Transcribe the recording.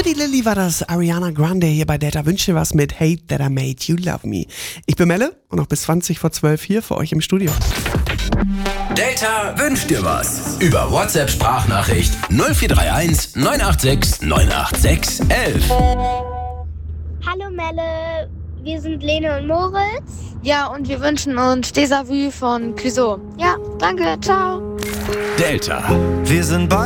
Für die Lilly war das Ariana Grande hier bei Delta Wünsch dir was mit Hate That I Made You Love Me. Ich bin Melle und noch bis 20:12 hier für euch im Studio. Delta wünscht dir was. Über WhatsApp-Sprachnachricht 0431 986 986 11. Hallo Melle, wir sind Lene und Moritz. Ja, und wir wünschen uns Déjà-vu von Clouseau. Ja, danke, ciao. Delta. Wir sind